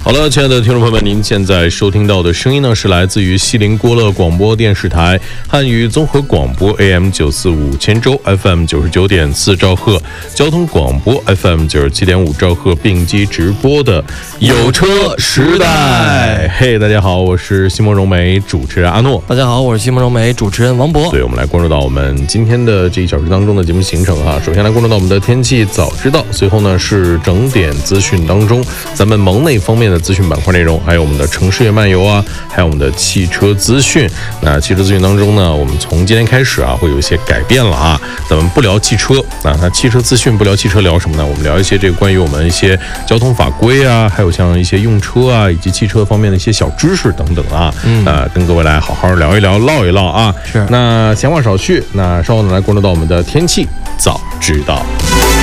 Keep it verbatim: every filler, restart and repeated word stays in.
好了，亲爱的听众朋友们，您现在收听到的声音呢，是来自于西林郭勒广播电视台汉语综合广播 A M 九四五千州 F M 九十九点四兆赫，交通广播 F M 九十七点五兆赫并机直播的有车时代。嘿，大家好，我是西蒙融媒主持人阿诺。 大家好，我是西蒙融媒主持人王博。 对，我们来关注到我们今天的这一小时当中的节目行程哈。首先来关注到我们的天气早知道，随后呢是整点资讯当中，咱们蒙内方面的资讯板块内容，还有我们的城市夜漫游啊，还有我们的汽车资讯。那汽车资讯当中呢，我们从今天开始啊，会有一些改变了啊。咱们不聊汽车啊，那汽车资讯不聊汽车，聊什么呢？我们聊一些这个关于我们一些交通法规啊，还有像一些用车啊，以及汽车方面的一些小知识等等啊。嗯，呃，跟各位来好好聊一聊，唠一唠啊。 是。 那闲话少叙，那稍后呢来关注到我们的天气早知道。